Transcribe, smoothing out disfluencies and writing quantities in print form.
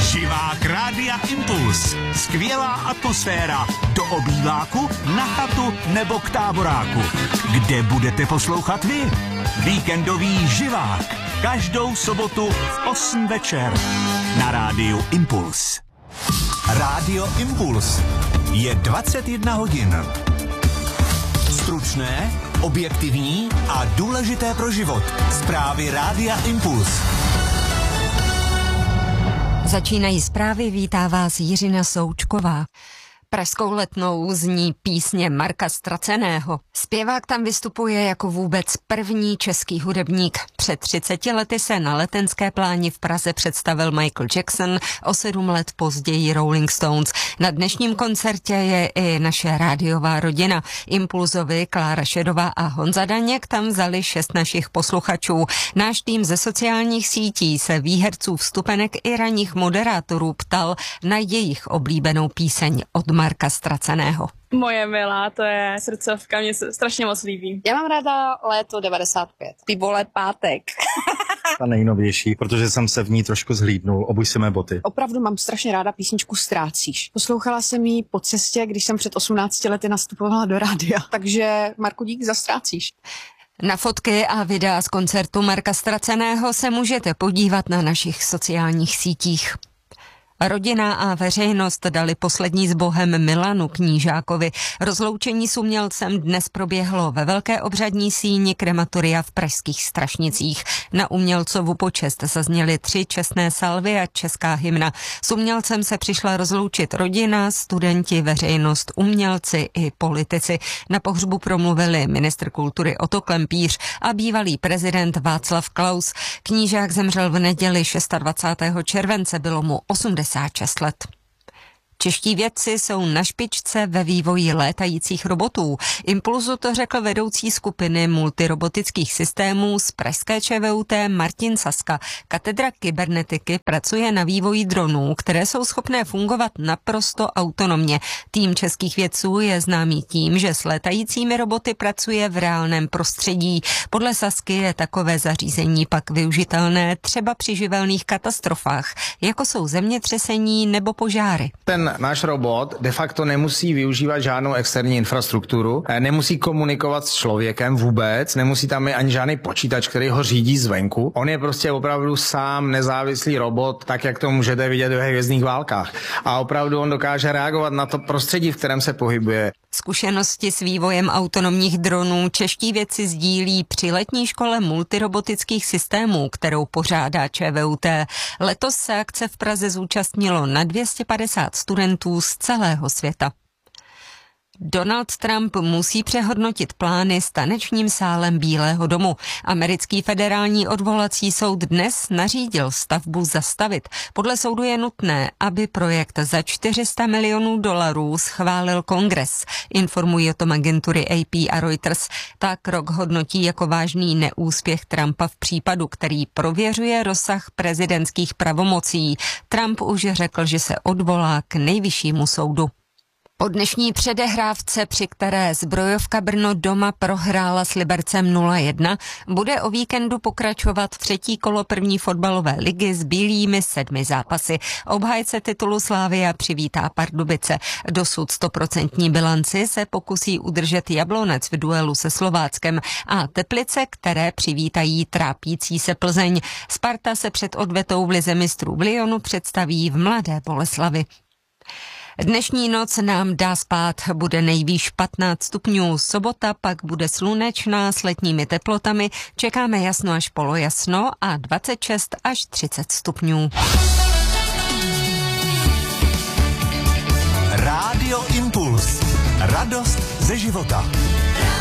Živák Rádia Impuls. Skvělá atmosféra. Do obýváku, na chatu nebo k táboráku. Kde budete poslouchat vy? Víkendový živák. Každou sobotu v 8 večer. Na Rádiu Impuls. Rádio Impuls. Je 21 hodin. Stručné, objektivní a důležité pro život. Zprávy Rádia Impuls. Začínají zprávy, vítá vás Jiřina Součková. Pražskou Letnou zní písně Marka Ztraceného. Zpěvák tam vystupuje jako vůbec první český hudebník. Před 30 lety se na Letenské pláni v Praze představil Michael Jackson, o 7 let později Rolling Stones. Na dnešním koncertě je i naše rádiová rodina. Impulzovi Klára Šedová a Honza Daněk tam vzali 6 našich posluchačů. Náš tým ze sociálních sítí se výherců vstupenek i ranních moderátorů ptal na jejich oblíbenou píseň od Marka Ztraceného. Moje milá, to je srdcovka, mě se strašně moc líbí. Já mám ráda Léto 95. Ty vole, pátek. Ta nejnovější, protože jsem se v ní trošku zhlídnul. Obuj si mé boty. Opravdu mám strašně ráda písničku Ztrácíš. Poslouchala jsem ji po cestě, když jsem před 18 lety nastupovala do rádia. Takže Marku, dík za Ztrácíš. Na fotky a videa z koncertu Marka Ztraceného se můžete podívat na našich sociálních sítích. Rodina a veřejnost dali poslední s Bohem Milanu Knížákovi. Rozloučení s umělcem dnes proběhlo ve velké obřadní síni krematoria v pražských Strašnicích. Na umělcovu počest zazněly 3 čestné salvy a česká hymna. S umělcem se přišla rozloučit rodina, studenti, veřejnost, umělci i politici. Na pohřbu promluvili ministr kultury Otto Klempíř a bývalý prezident Václav Klaus. Knížák zemřel v neděli 26. července, bylo mu 86 let. Čeští vědci jsou na špičce ve vývoji létajících robotů. Impulzu to řekl vedoucí skupiny multirobotických systémů z pražské ČVUT Martin Saska. Katedra kybernetiky pracuje na vývoji dronů, které jsou schopné fungovat naprosto autonomně. Tým českých vědců je známý tím, že s létajícími roboty pracuje v reálném prostředí. Podle Sasky je takové zařízení pak využitelné třeba při živelných katastrofách, jako jsou zemětřesení nebo požáry. Náš robot de facto nemusí využívat žádnou externí infrastrukturu, nemusí komunikovat s člověkem vůbec, nemusí tam ani žádný počítač, který ho řídí zvenku. On je prostě opravdu sám nezávislý robot, tak jak to můžete vidět ve Hvězdných válkách. A opravdu on dokáže reagovat na to prostředí, v kterém se pohybuje. Zkušenosti s vývojem autonomních dronů čeští vědci sdílí při letní škole multirobotických systémů, kterou pořádá ČVUT. Letos se akce v Praze zúčastnilo na 250 studentů z celého světa. Donald Trump musí přehodnotit plány s tanečním sálem Bílého domu. Americký federální odvolací soud dnes nařídil stavbu zastavit. Podle soudu je nutné, aby projekt za $400 milionů schválil Kongres. Informují o tom agentury AP a Reuters. Tak krok hodnotí jako vážný neúspěch Trumpa v případu, který prověřuje rozsah prezidentských pravomocí. Trump už řekl, že se odvolá k nejvyššímu soudu. Po dnešní předehrávce, při které zbrojovka Brno doma prohrála s Libercem 0-1, bude o víkendu pokračovat 3. kolo první fotbalové ligy s bílými 7 zápasy. Obhájce titulu Slavia přivítá Pardubice. Dosud 100% bilanci se pokusí udržet Jablonec v duelu se Slováckem a Teplice, které přivítají trápící se Plzeň. Sparta se před odvetou v lize mistrů v Lyonu představí v Mladé Boleslavi. Dnešní noc nám dá spát, bude nejvýš 15 stupňů, sobota pak bude slunečná s letními teplotami, čekáme jasno až polojasno a 26 až 30 stupňů. Rádio Impuls. Radost ze života.